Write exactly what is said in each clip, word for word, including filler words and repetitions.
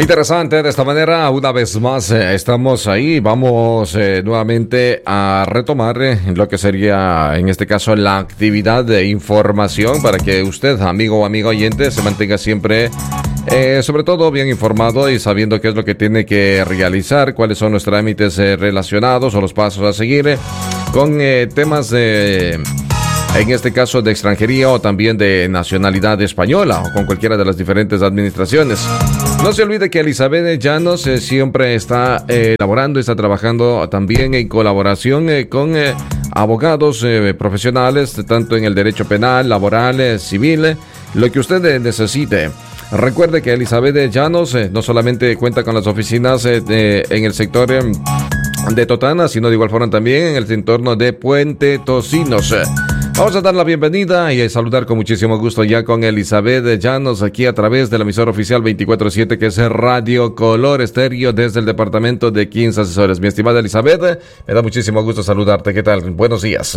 Interesante, de esta manera, una vez más eh, estamos ahí, vamos eh, nuevamente a retomar eh, lo que sería, en este caso, la actividad de información para que usted, amigo o amigo oyente, se mantenga siempre, eh, sobre todo, bien informado y sabiendo qué es lo que tiene que realizar, cuáles son los trámites eh, relacionados o los pasos a seguir eh, con eh, temas de... en este caso de extranjería o también de nacionalidad española o con cualquiera de las diferentes administraciones. No se olvide que Elizabeth Llanos eh, siempre está eh, elaborando, está trabajando también en colaboración eh, con eh, abogados eh, profesionales, tanto en el derecho penal, laboral, eh, civil, eh, lo que usted eh, necesite. Recuerde que Elizabeth Llanos eh, no solamente cuenta con las oficinas eh, de, en el sector eh, de Totana, sino de igual forma también en el entorno de Puente Tocinos. Vamos a dar la bienvenida y a saludar con muchísimo gusto ya con Elizabeth Llanos aquí a través de la emisora oficial veinticuatro siete que es Radio Color Estéreo desde el departamento de quince asesores. Mi estimada Elizabeth, me da muchísimo gusto saludarte. ¿Qué tal? Buenos días.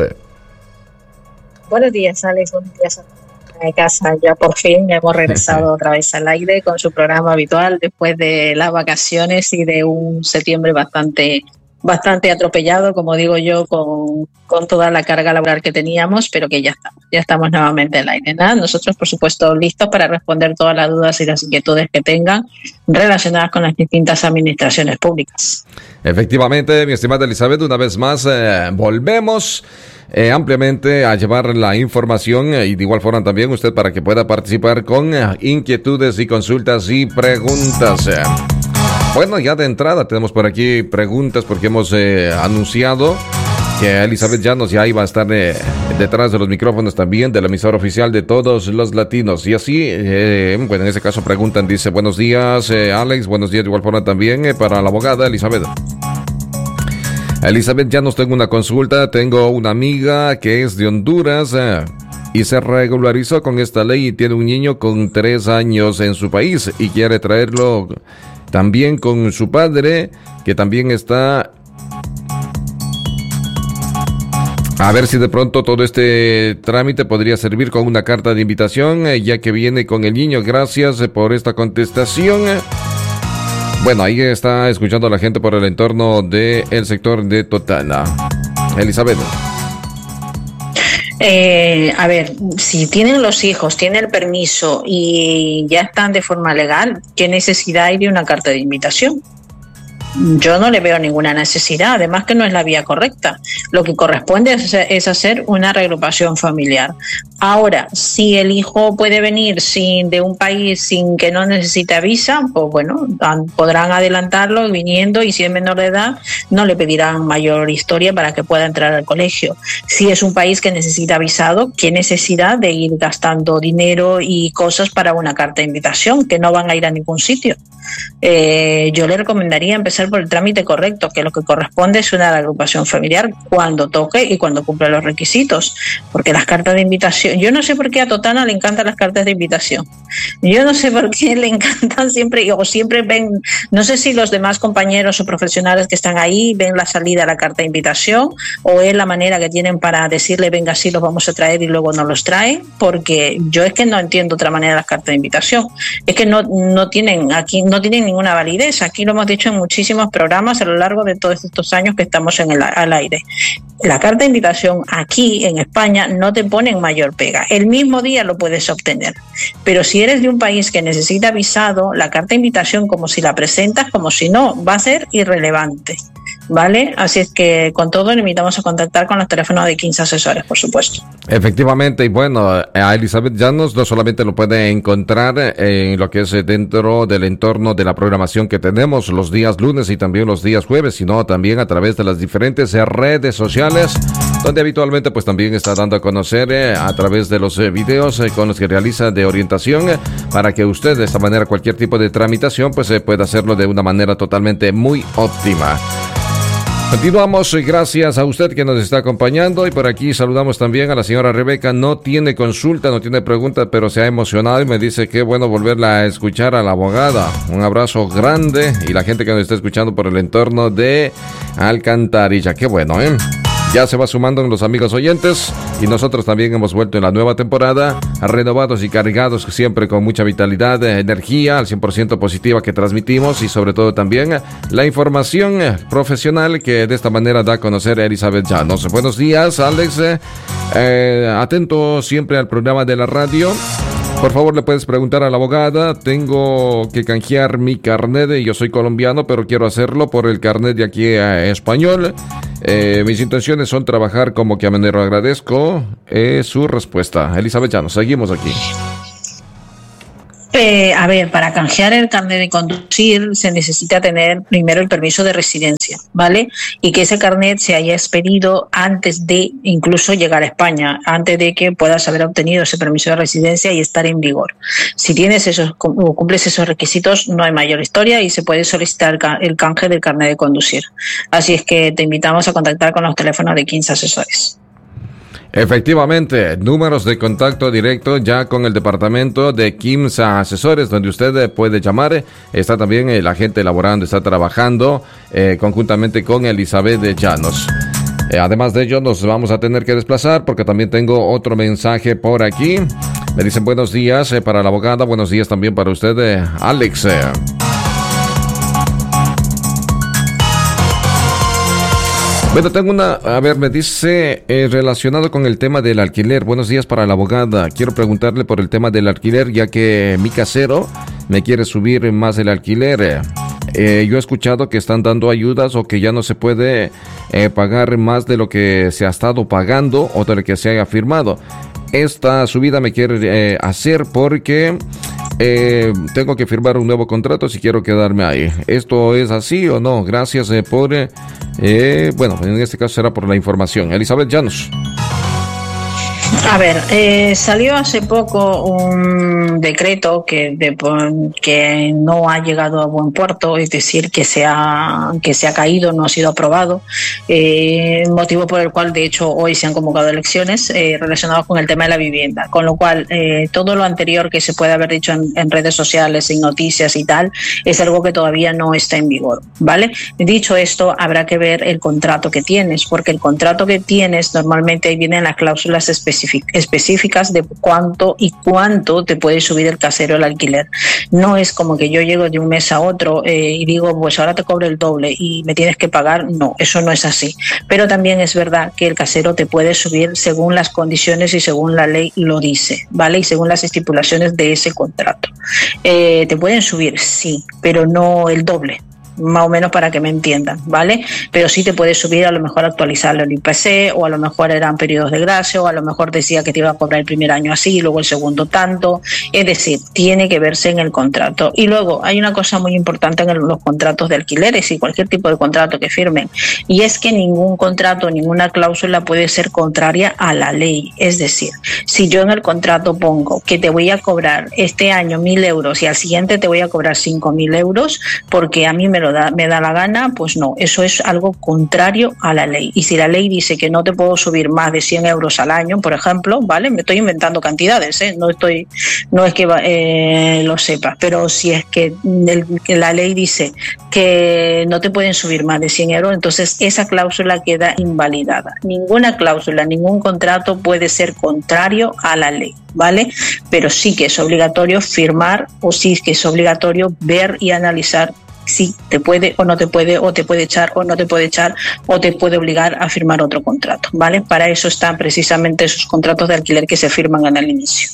Buenos días, Alex. Buenos días a casa. Ya por fin hemos regresado otra vez al aire con su programa habitual después de las vacaciones y de un septiembre bastante... bastante atropellado, como digo yo, con, con toda la carga laboral que teníamos, pero que ya estamos, ya estamos nuevamente en la aire. ¿Nada? Nosotros, por supuesto, listos para responder todas las dudas y las inquietudes que tengan relacionadas con las distintas administraciones públicas. Efectivamente, mi estimada Elizabeth, una vez más eh, volvemos eh, ampliamente a llevar la información eh, y de igual forma también usted para que pueda participar con eh, inquietudes y consultas y preguntas. Eh. Bueno, ya de entrada tenemos por aquí preguntas porque hemos eh, anunciado que Elizabeth Llanos ya iba a estar eh, detrás de los micrófonos también de la emisora oficial de todos los latinos. Y así, eh, bueno, en este caso preguntan, dice, buenos días eh, Alex, buenos días de igual forma también eh, para la abogada Elizabeth. Elizabeth Llanos, tengo una consulta, tengo una amiga que es de Honduras eh, y se regularizó con esta ley y tiene un niño con tres años en su país y quiere traerlo... también con su padre, que también está... A ver si de pronto todo este trámite podría servir con una carta de invitación, eh, ya que viene con el niño. Gracias eh, por esta contestación. Bueno, ahí está escuchando a la gente por el entorno del sector de Totana. Elizabeth. Eh, a ver, si tienen los hijos, tienen el permiso y ya están de forma legal, ¿qué necesidad hay de una carta de invitación? Yo no le veo ninguna necesidad, además que no es la vía correcta. Lo que corresponde es, es hacer una reagrupación familiar. Ahora, si el hijo puede venir sin, de un país sin que no necesite visa, pues bueno, podrán adelantarlo viniendo y si es menor de edad no le pedirán mayor historia para que pueda entrar al colegio. Si es un país que necesita visado, ¿qué necesidad de ir gastando dinero y cosas para una carta de invitación que no van a ir a ningún sitio? Eh, yo le recomendaría empezar por el trámite correcto, que lo que corresponde es una agrupación familiar cuando toque y cuando cumpla los requisitos, porque las cartas de invitación, yo no sé por qué a Totana le encantan las cartas de invitación, yo no sé por qué le encantan siempre, o siempre ven, no sé si los demás compañeros o profesionales que están ahí ven la salida a la carta de invitación o es la manera que tienen para decirle venga sí los vamos a traer y luego no los traen, porque yo es que no entiendo otra manera las cartas de invitación, es que no, no tienen aquí, no tienen ninguna validez, aquí lo hemos dicho en muchísimos programas a lo largo de todos estos años que estamos en el al aire. La carta de invitación aquí en España no te ponen mayor pega. El mismo día lo puedes obtener. Pero si eres de un país que necesita visado, la carta de invitación, como si la presentas, como si no, va a ser irrelevante. ¿Vale? Así es que con todo le invitamos a contactar con los teléfonos de quince asesores, por supuesto. Efectivamente, y bueno, a Elizabeth Llanos no solamente lo puede encontrar en lo que es dentro del entorno de la programación que tenemos los días lunes y también los días jueves, sino también a través de las diferentes redes sociales, donde habitualmente pues también está dando a conocer eh, a través de los eh, videos eh, con los que realiza de orientación eh, para que usted de esta manera cualquier tipo de tramitación pues eh, pueda hacerlo de una manera totalmente muy óptima. Continuamos, gracias a usted que nos está acompañando y por aquí saludamos también a la señora Rebeca. No tiene consulta, no tiene pregunta, pero se ha emocionado y me dice que bueno volverla a escuchar a la abogada. Un abrazo grande y la gente que nos está escuchando por el entorno de Alcantarilla. Qué bueno, ¿eh? Ya se va sumando los amigos oyentes y nosotros también hemos vuelto en la nueva temporada, renovados y cargados siempre con mucha vitalidad, energía al cien por ciento positiva que transmitimos y sobre todo también la información profesional que de esta manera da a conocer a Elizabeth Llanos. Buenos días, Alex. Eh, atento siempre al programa de la radio. Por favor, le puedes preguntar a la abogada. Tengo que canjear mi carnet. Yo soy colombiano, pero quiero hacerlo por el carnet de aquí a español. Eh, mis intenciones son trabajar como que a manera agradezco. Eh, su respuesta. Elizabeth Llanos, seguimos aquí. Eh, a ver, para canjear el carnet de conducir se necesita tener primero el permiso de residencia, ¿vale? Y que ese carnet se haya expedido antes de incluso llegar a España, antes de que puedas haber obtenido ese permiso de residencia y estar en vigor. Si tienes esos, cumples esos requisitos, no hay mayor historia y se puede solicitar el canje del carnet de conducir. Así es que te invitamos a contactar con los teléfonos de quince asesores. Efectivamente, números de contacto directo ya con el departamento de Quimsa Asesores, donde usted puede llamar. Está también el agente laborando, está trabajando eh, conjuntamente con Elizabeth Llanos. Eh, además de ello, nos vamos a tener que desplazar porque también tengo otro mensaje por aquí. Me dicen buenos días eh, para la abogada, buenos días también para usted, eh, Alex. Bueno, tengo una, a ver, me dice eh, relacionado con el tema del alquiler. Buenos días para la abogada. Quiero preguntarle por el tema del alquiler, ya que mi casero me quiere subir más el alquiler. Eh, yo he escuchado que están dando ayudas o que ya no se puede eh, pagar más de lo que se ha estado pagando o de lo que se haya firmado. Esta subida me quiere eh, hacer porque eh, tengo que firmar un nuevo contrato si quiero quedarme ahí. ¿Esto es así o no? Gracias eh, por... Eh, bueno, en este caso será por la información. Elizabeth Llanos. A ver, eh, salió hace poco un decreto que, de, que no ha llegado a buen puerto, es decir, que se ha, que se ha caído, no ha sido aprobado, eh, motivo por el cual, de hecho, hoy se han convocado elecciones eh, relacionadas con el tema de la vivienda, con lo cual eh, todo lo anterior que se puede haber dicho en, en redes sociales, en noticias y tal, es algo que todavía no está en vigor, ¿vale? Dicho esto, habrá que ver el contrato que tienes, porque el contrato que tienes normalmente ahí vienen las cláusulas específicas específicas de cuánto y cuánto te puede subir el casero el alquiler. No es como que yo llego de un mes a otro eh, y digo, pues ahora te cobro el doble y me tienes que pagar. No, eso no es así. Pero también es verdad que el casero te puede subir según las condiciones y según la ley lo dice, ¿vale? Y según las estipulaciones de ese contrato. Eh, te pueden subir, sí, pero no el doble. Más o menos para que me entiendan, ¿vale? Pero sí te puede subir, a lo mejor actualizarlo el I P C, o a lo mejor eran periodos de gracia, o a lo mejor decía que te iba a cobrar el primer año así y luego el segundo tanto. Es decir, tiene que verse en el contrato. Y luego hay una cosa muy importante en el, los contratos de alquileres y cualquier tipo de contrato que firmen, y es que ningún contrato, ninguna cláusula puede ser contraria a la ley. Es decir, si yo en el contrato pongo que te voy a cobrar este año mil euros y al siguiente te voy a cobrar cinco mil euros porque a mí me Da, me da la gana, pues no, eso es algo contrario a la ley. Y si la ley dice que no te puedo subir más de cien euros al año, por ejemplo, ¿vale? Me estoy inventando cantidades, ¿eh? No estoy, no es que eh, lo sepas, pero si es que, el, que la ley dice que no te pueden subir más de cien euros, entonces esa cláusula queda invalidada. Ninguna cláusula, ningún contrato puede ser contrario a la ley, ¿vale? Pero sí que es obligatorio firmar, o sí que es obligatorio ver y analizar si te puede o no te puede, o te puede echar o no te puede echar, o te puede obligar a firmar otro contrato, ¿vale? Para eso están precisamente esos contratos de alquiler que se firman en el inicio.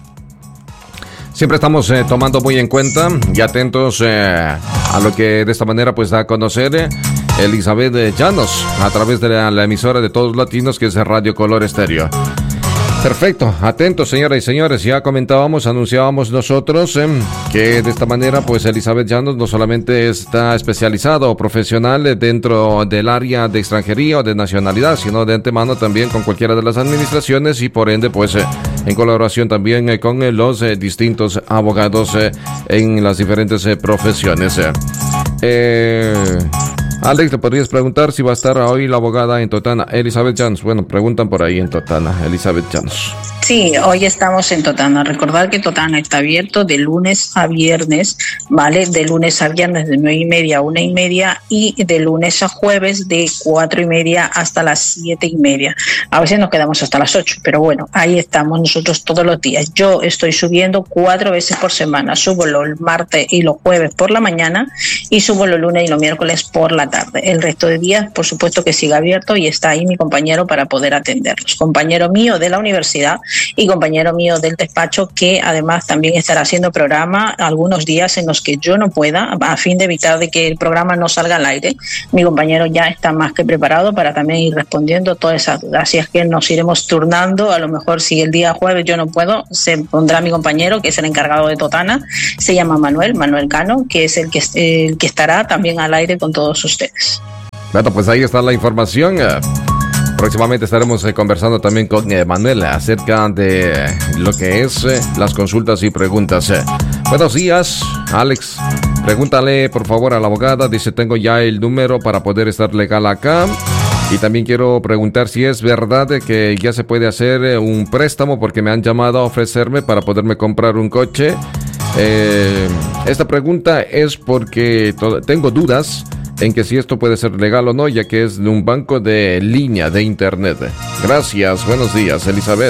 Siempre estamos eh, tomando muy en cuenta y atentos eh, a lo que de esta manera pues da a conocer eh, Elizabeth Llanos a través de la, la emisora de Todos Latinos, que es Radio Color Estéreo. Perfecto, atentos señoras y señores, ya comentábamos, anunciábamos nosotros eh, que de esta manera pues Elizabeth Llanos no solamente está especializada o profesional dentro del área de extranjería o de nacionalidad, sino de antemano también con cualquiera de las administraciones y por ende pues eh, en colaboración también eh, con eh, los eh, distintos abogados eh, en las diferentes eh, profesiones. Eh. Eh, Alex, ¿te podrías preguntar si va a estar hoy la abogada en Totana, Elizabeth Llanos? Bueno, preguntan por ahí en Totana, Elizabeth Llanos. Sí, hoy estamos en Totana. Recordar que Totana está abierto de lunes a viernes, ¿vale? De lunes a viernes de nueve y media a una y media y de lunes a jueves de cuatro y media hasta las siete y media. A veces nos quedamos hasta las ocho, pero bueno, ahí estamos nosotros todos los días. Yo estoy subiendo cuatro veces por semana. Subo los martes y los jueves por la mañana y subo los lunes y los miércoles por la tarde. El resto de días, por supuesto que sigue abierto y está ahí mi compañero para poder atenderlos. Compañero mío de la universidad y compañero mío del despacho que además también estará haciendo programa algunos días en los que yo no pueda, a fin de evitar de que el programa no salga al aire. Mi compañero ya está más que preparado para también ir respondiendo todas esas dudas, así es que nos iremos turnando. A lo mejor si el día jueves yo no puedo, se pondrá mi compañero que es el encargado de Totana, se llama Manuel, Manuel Cano, que es el que, el que estará también al aire con todos ustedes. Bueno, pues ahí está la información. Próximamente estaremos eh, conversando también con eh, Manuel acerca de eh, lo que es eh, las consultas y preguntas. Eh. Buenos días, Alex. Pregúntale por favor a la abogada. Dice, tengo ya el número para poder estar legal acá. Y también quiero preguntar si es verdad que ya se puede hacer eh, un préstamo porque me han llamado a ofrecerme para poderme comprar un coche. Eh, esta pregunta es porque to- tengo dudas en que si esto puede ser legal o no, ya que es de un banco de línea de internet. Gracias, buenos días, Elizabeth.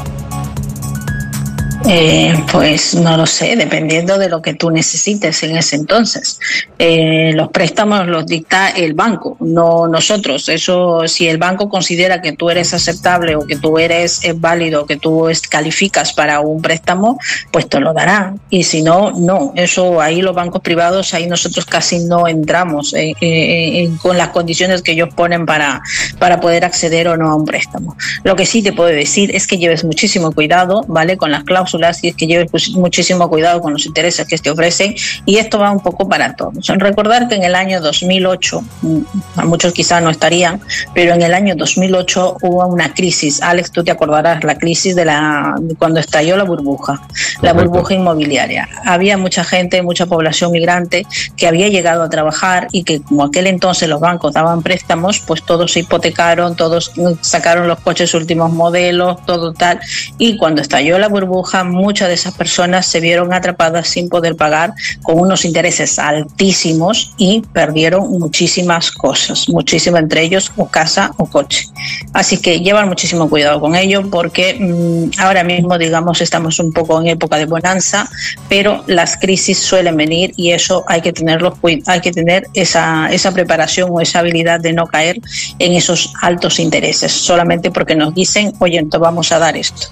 Eh, pues no lo sé, dependiendo de lo que tú necesites en ese entonces. Eh, los préstamos los dicta el banco, no nosotros. Eso, si el banco considera que tú eres aceptable o que tú eres eh, válido, que tú es, calificas para un préstamo, pues te lo dará. Y si no, no. Eso ahí los bancos privados, ahí nosotros casi no entramos eh, eh, eh, con las condiciones que ellos ponen para, para poder acceder o no a un préstamo. Lo que sí te puedo decir es que lleves muchísimo cuidado, ¿vale? Con las cláusulas, y es que lleves pues, muchísimo cuidado con los intereses que te ofrecen, y esto va un poco para todos. Recordar que en el año dos mil ocho, a muchos quizás no estarían, pero en el año dos mil ocho hubo una crisis. Alex, tú te acordarás, la crisis de la cuando estalló la burbuja, Correcto. La burbuja inmobiliaria. Había mucha gente, mucha población migrante que había llegado a trabajar y que como aquel entonces los bancos daban préstamos, pues todos se hipotecaron, todos sacaron los coches últimos modelos, todo tal, y cuando estalló la burbuja, muchas de esas personas se vieron atrapadas sin poder pagar, con unos intereses altísimos, y perdieron muchísimas cosas, muchísimo, entre ellos o casa o coche. Así que llevan muchísimo cuidado con ello, porque mmm, ahora mismo, digamos, estamos un poco en época de bonanza, pero las crisis suelen venir y eso hay que tenerlo, hay que tener esa, esa preparación o esa habilidad de no caer en esos altos intereses, solamente porque nos dicen, oye, entonces vamos a dar esto.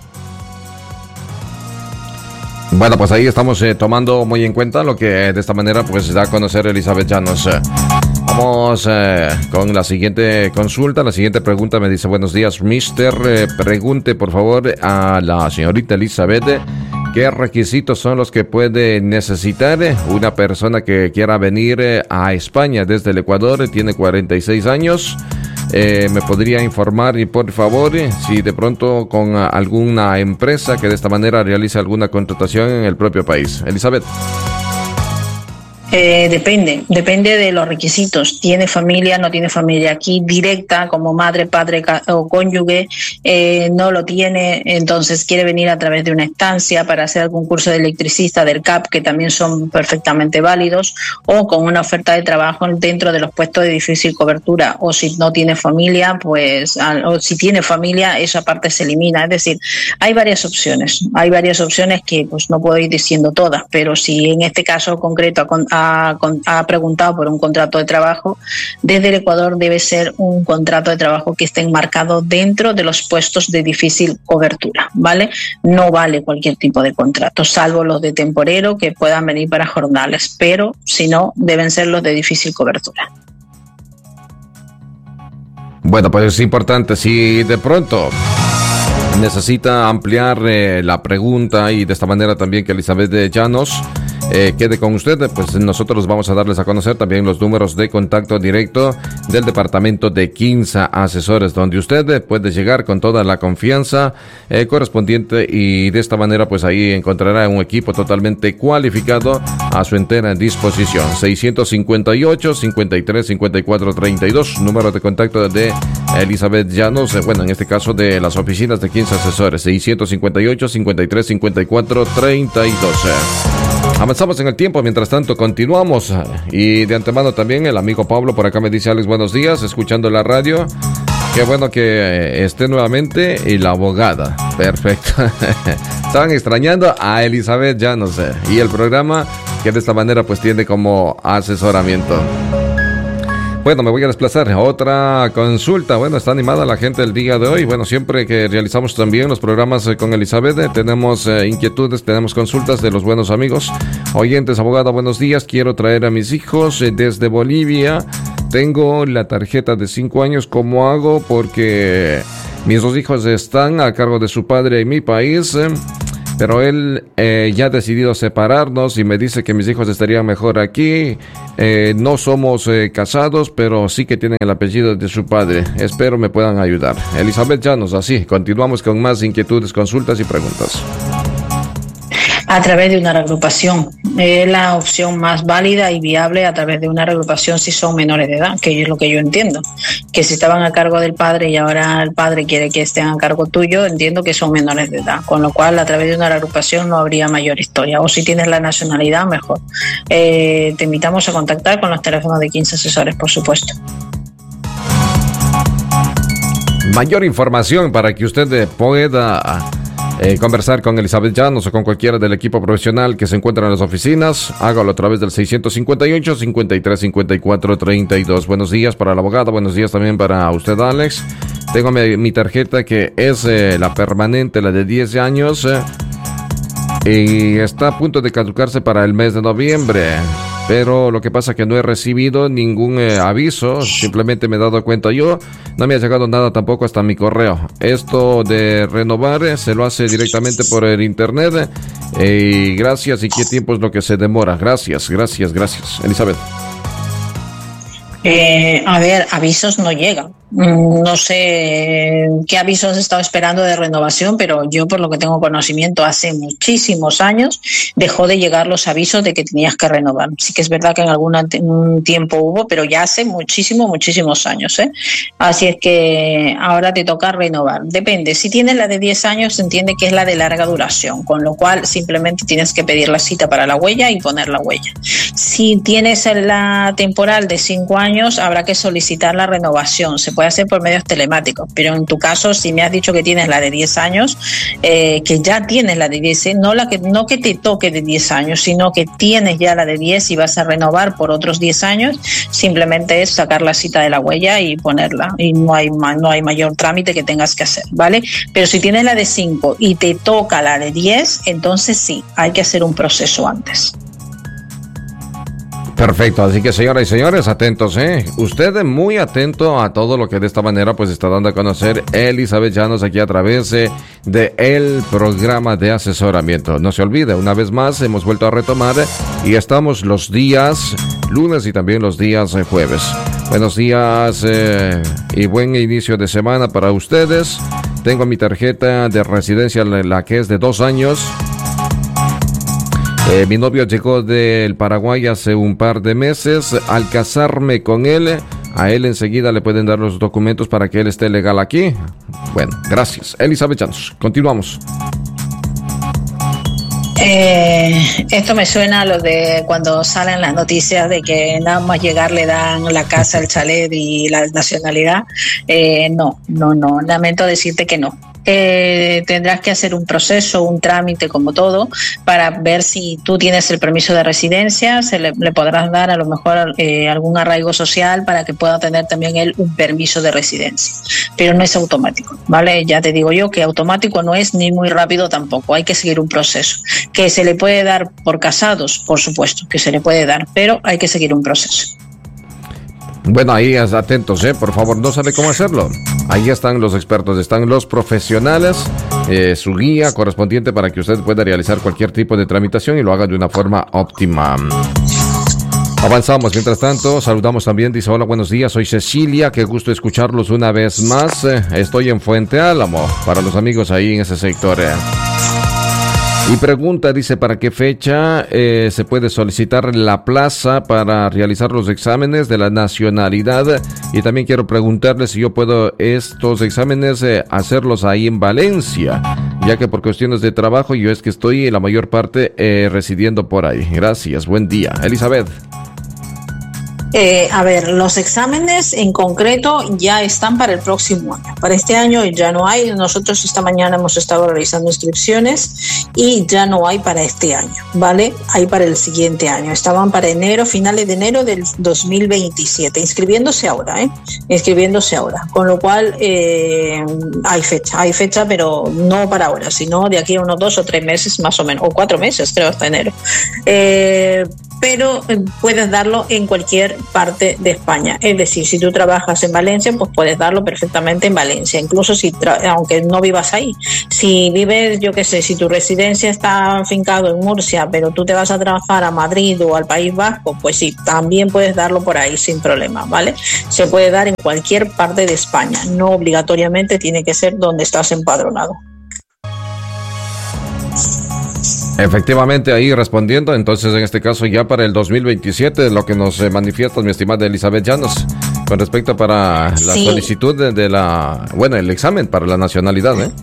Bueno, pues ahí estamos eh, tomando muy en cuenta lo que de esta manera pues da a conocer Elizabeth Llanos. Eh, vamos eh, con la siguiente consulta. La siguiente pregunta me dice, buenos días, mister. Eh, pregunte por favor a la señorita Elizabeth qué requisitos son los que puede necesitar una persona que quiera venir eh, a España desde el Ecuador. Tiene cuarenta y seis años. Eh, ¿Me podría informar, y por favor, si de pronto con alguna empresa que de esta manera realice alguna contratación en el propio país? Elizabeth. Eh, depende, depende de los requisitos. ¿Tiene familia, no tiene familia aquí directa, como madre, padre o cónyuge? Eh, no lo tiene, entonces quiere venir a través de una estancia para hacer algún curso de electricista del C A P, que también son perfectamente válidos, o con una oferta de trabajo dentro de los puestos de difícil cobertura. O si no tiene familia, pues, o si tiene familia, esa parte se elimina. Es decir, hay varias opciones, hay varias opciones que pues no puedo ir diciendo todas, pero si en este caso concreto a Ha, ha preguntado por un contrato de trabajo, desde el Ecuador debe ser un contrato de trabajo que esté enmarcado dentro de los puestos de difícil cobertura, ¿vale? No vale cualquier tipo de contrato, salvo los de temporero que puedan venir para jornales, pero si no, deben ser los de difícil cobertura. Bueno, pues es importante, si de pronto necesita ampliar eh, la pregunta, y de esta manera también que Elizabeth Llanos eh, quede con usted, pues nosotros vamos a darles a conocer también los números de contacto directo del departamento de Quinza Asesores, donde usted puede llegar con toda la confianza eh, correspondiente, y de esta manera pues ahí encontrará un equipo totalmente cualificado a su entera disposición. Seiscientos cincuenta y ocho, cincuenta y tres, cincuenta y cuatro, treinta y dos, número de contacto de Elizabeth Llanos, eh, bueno, en este caso de las oficinas de Quinza Asesores. Seiscientos cincuenta y ocho, cincuenta y tres, cincuenta y cuatro, treinta y dos. Avanzamos en el tiempo, mientras tanto continuamos, y de antemano también el amigo Pablo por acá me dice: Alex, buenos días, escuchando la radio. Qué bueno que esté nuevamente, y la abogada. Perfecto. Estaban extrañando a Elizabeth Llanos, eh, y el programa que de esta manera pues tiene como asesoramiento. Bueno, me voy a desplazar a otra consulta. Bueno, está animada la gente el día de hoy. Bueno, siempre que realizamos también los programas eh, con Elizabeth, eh, tenemos eh, inquietudes, tenemos consultas de los buenos amigos oyentes. Abogada, buenos días. Quiero traer a mis hijos eh, desde Bolivia. Tengo la tarjeta de cinco años. ¿Cómo hago? Porque mis dos hijos están a cargo de su padre en mi país. Eh, Pero él eh, ya ha decidido separarnos y me dice que mis hijos estarían mejor aquí. Eh, no somos eh, casados, pero sí que tienen el apellido de su padre. Espero me puedan ayudar. Elizabeth Llanos, así. Continuamos con más inquietudes, consultas y preguntas. A través de una reagrupación. Es la opción más válida y viable, a través de una reagrupación si son menores de edad, que es lo que yo entiendo. Que si estaban a cargo del padre y ahora el padre quiere que estén a cargo tuyo, entiendo que son menores de edad. Con lo cual, a través de una reagrupación no habría mayor historia. O si tienes la nacionalidad, mejor. Eh, te invitamos a contactar con los teléfonos de Quinza Asesores, por supuesto. Mayor información para que usted pueda Eh, conversar con Elizabeth Llanos o con cualquiera del equipo profesional que se encuentra en las oficinas, hágalo a través del seiscientos cincuenta y ocho, cincuenta y tres, cincuenta y cuatro, treinta y dos. Buenos días para la abogada, buenos días también para usted, Alex. Tengo mi, mi tarjeta que es eh, la permanente, la de diez años, eh, y está a punto de caducarse para el mes de noviembre. Pero lo que pasa es que no he recibido ningún eh, aviso, simplemente me he dado cuenta yo, no me ha llegado nada tampoco hasta mi correo. Esto de renovar eh, se lo hace directamente por el internet, eh, y gracias, y qué tiempo es lo que se demora. Gracias, gracias, gracias. Elizabeth. Eh, a ver, avisos no llegan. No sé qué avisos has estado esperando de renovación, pero yo, por lo que tengo conocimiento, hace muchísimos años dejó de llegar los avisos de que tenías que renovar. Sí que es verdad que en algún tiempo hubo, pero ya hace muchísimos, muchísimos años, ¿eh? Así es que ahora te toca renovar. Depende, si tienes la de diez años, se entiende que es la de larga duración, con lo cual simplemente tienes que pedir la cita para la huella y poner la huella. Si tienes la temporal de cinco años, habrá que solicitar la renovación. Se puede hacer por medios telemáticos, pero en tu caso, si me has dicho que tienes la de diez años, eh, que ya tienes la de diez, no la que no que te toque de diez años, sino que tienes ya la de diez y vas a renovar por otros diez años, simplemente es sacar la cita de la huella y ponerla, y no hay no hay mayor trámite que tengas que hacer, ¿vale? Pero si tienes la de cinco y te toca la de diez, entonces sí, hay que hacer un proceso antes. Perfecto, así que señoras y señores, atentos, ¿eh? Usted muy atento a todo lo que de esta manera pues está dando a conocer Elizabeth Llanos aquí a través eh, de el programa de asesoramiento. No se olvide, una vez más hemos vuelto a retomar eh, y estamos los días lunes y también los días eh, jueves. Buenos días eh, y buen inicio de semana para ustedes. Tengo mi tarjeta de residencia, la que es de dos años. Eh, mi novio llegó del Paraguay hace un par de meses. Al casarme con él, a él enseguida le pueden dar los documentos para que él esté legal aquí. Bueno, gracias. Elizabeth Llanos, continuamos. Eh, esto me suena a lo de cuando salen las noticias de que nada más llegar le dan la casa, el chalet y la nacionalidad. Eh, no, no, no, lamento decirte que no. Eh, tendrás que hacer un proceso, un trámite como todo, para ver si tú tienes el permiso de residencia. Se le, le podrás dar a lo mejor eh, algún arraigo social para que pueda tener también él un permiso de residencia, pero no es automático, ¿vale? Ya te digo yo que automático no es, ni muy rápido tampoco, hay que seguir un proceso. ¿Que se le puede dar por casados? Por supuesto que se le puede dar, pero hay que seguir un proceso. Bueno, ahí atentos, ¿eh? Por favor, no sabe cómo hacerlo. Ahí están los expertos, están los profesionales eh, su guía correspondiente para que usted pueda realizar cualquier tipo de tramitación y lo haga de una forma óptima. Avanzamos, mientras tanto, saludamos también, dice, hola, buenos días, soy Cecilia, qué gusto escucharlos una vez más, eh, estoy en Fuente Álamo, para los amigos ahí en ese sector. Eh. Y pregunta, dice, ¿para qué fecha eh, se puede solicitar la plaza para realizar los exámenes de la nacionalidad? Y también quiero preguntarle si yo puedo estos exámenes eh, hacerlos ahí en Valencia, ya que por cuestiones de trabajo yo es que estoy la mayor parte eh, residiendo por ahí. Gracias, buen día. Elizabeth. Eh, a ver, los exámenes en concreto ya están para el próximo año. Para este año ya no hay. Nosotros esta mañana hemos estado realizando inscripciones y ya no hay para este año, ¿vale? Hay para el siguiente año. Estaban para enero, finales de enero del dos mil veintisiete, inscribiéndose ahora, ¿eh? Inscribiéndose ahora. Con lo cual eh, hay fecha, hay fecha, pero no para ahora, sino de aquí a unos dos o tres meses más o menos, o cuatro meses creo hasta enero. Eh, pero puedes darlo en cualquier parte de España. Es decir, si tú trabajas en Valencia, pues puedes darlo perfectamente en Valencia, incluso si tra- aunque no vivas ahí. Si vives, yo qué sé, si tu residencia está afincado en Murcia, pero tú te vas a trabajar a Madrid o al País Vasco, pues sí, también puedes darlo por ahí sin problema, ¿vale? Se puede dar en cualquier parte de España, no obligatoriamente tiene que ser donde estás empadronado. Efectivamente, ahí respondiendo, entonces en este caso ya para el dos mil veintisiete, lo que nos eh, manifiesta mi estimada Elizabeth Llanos, con respecto para la sí. solicitud de, de la, bueno, el examen para la nacionalidad, ¿eh?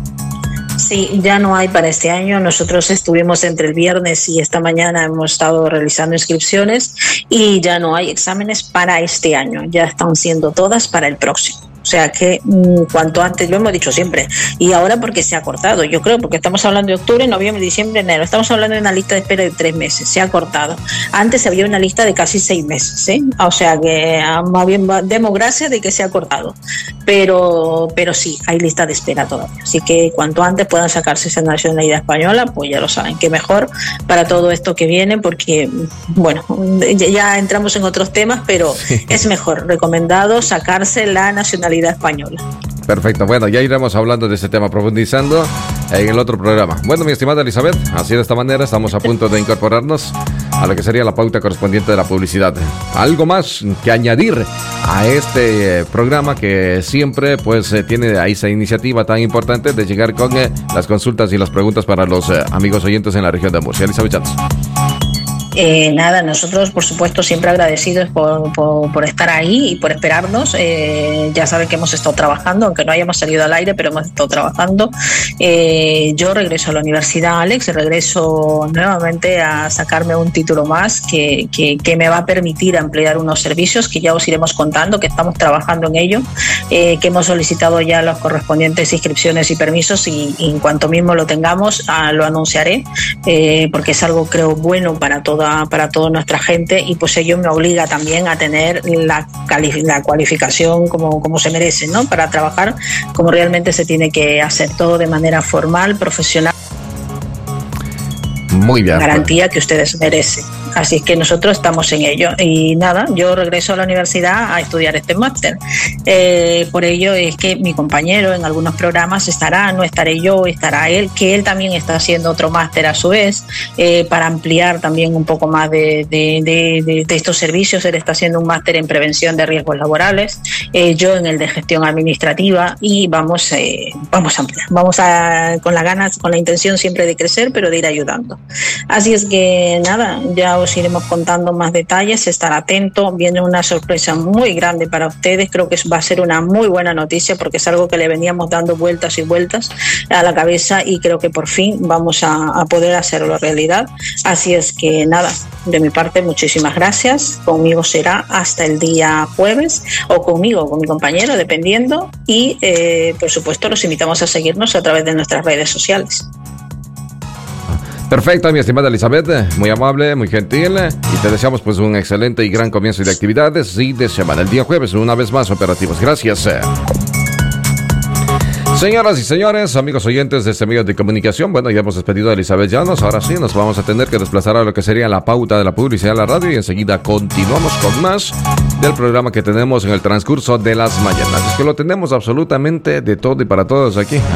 Sí, ya no hay para este año. Nosotros estuvimos entre el viernes y esta mañana hemos estado realizando inscripciones y ya no hay exámenes para este año, ya están siendo todas para el próximo. O sea que mmm, cuanto antes, lo hemos dicho siempre, y ahora porque se ha cortado, yo creo, porque estamos hablando de octubre, noviembre, diciembre, enero, estamos hablando de una lista de espera de tres meses, se ha cortado. Antes había una lista de casi seis meses, ¿eh? O sea que más bien demos gracias de que se ha cortado, pero, pero sí, hay lista de espera todavía, así que cuanto antes puedan sacarse esa nacionalidad española, pues ya lo saben, que mejor para todo esto que viene, porque, bueno, ya entramos en otros temas, pero sí. Es mejor, recomendado sacarse la nacionalidad española. Perfecto, bueno, ya iremos hablando de este tema, profundizando en el otro programa. Bueno, mi estimada Elizabeth, así de esta manera estamos a punto de incorporarnos a lo que sería la pauta correspondiente de la publicidad. Algo más que añadir a este eh, programa que siempre pues eh, tiene a esa iniciativa tan importante de llegar con eh, las consultas y las preguntas para los eh, amigos oyentes en la región de Murcia. Elizabeth Llanos. Eh, nada, nosotros por supuesto siempre agradecidos por, por, por estar ahí y por esperarnos. Eh, ya saben que hemos estado trabajando, aunque no hayamos salido al aire, pero hemos estado trabajando. Eh, yo regreso a la universidad, Alex, regreso nuevamente a sacarme un título más que, que, que me va a permitir ampliar unos servicios que ya os iremos contando, que estamos trabajando en ello, eh, que hemos solicitado ya las correspondientes inscripciones y permisos y, y en cuanto mismo lo tengamos ah, lo anunciaré, eh, porque es algo creo bueno para todos para toda nuestra gente y pues ello me obliga también a tener la, cali- la cualificación como, como se merece, ¿no? Para trabajar como realmente se tiene que hacer, todo de manera formal, profesional. Muy bien. Garantía que ustedes merecen. Así es que nosotros estamos en ello. Y nada, yo regreso a la universidad a estudiar este máster. Eh, por ello es que mi compañero en algunos programas estará, no estaré yo, estará él, que él también está haciendo otro máster a su vez, eh, para ampliar también un poco más de, de, de, de, de estos servicios. Él está haciendo un máster en prevención de riesgos laborales, eh, yo en el de gestión administrativa y vamos, eh, vamos a ampliar. Vamos a, con las ganas, con la intención siempre de crecer, pero de ir ayudando. Así es que nada, ya os iremos contando más detalles, estar atento, viene una sorpresa muy grande para ustedes, creo que va a ser una muy buena noticia porque es algo que le veníamos dando vueltas y vueltas a la cabeza y creo que por fin vamos a, a poder hacerlo realidad. Así es que nada, de mi parte muchísimas gracias, conmigo será hasta el día jueves o conmigo o con mi compañero, dependiendo, y eh, por supuesto los invitamos a seguirnos a través de nuestras redes sociales. Perfecto, mi estimada Elizabeth, muy amable, muy gentil, y te deseamos pues un excelente y gran comienzo de actividades y de semana. El día jueves, una vez más operativos. Gracias. Señoras y señores, amigos oyentes de este medio de comunicación, bueno, ya hemos despedido a Elizabeth Llanos, ahora sí nos vamos a tener que desplazar a lo que sería la pauta de la publicidad de la radio y enseguida continuamos con más del programa que tenemos en el transcurso de las mañanas. Es que lo tenemos absolutamente de todo y para todos aquí.